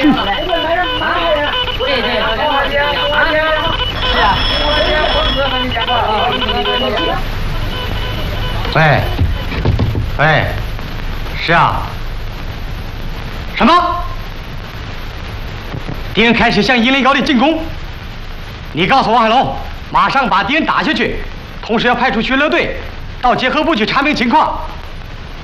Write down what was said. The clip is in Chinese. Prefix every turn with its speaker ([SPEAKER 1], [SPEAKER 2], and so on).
[SPEAKER 1] 喂，喂，是啊。什么？敌人开始向银雷高地进攻。你告诉王海龙，马上把敌人打下去，同时要派出巡逻队到结合部去查明情况。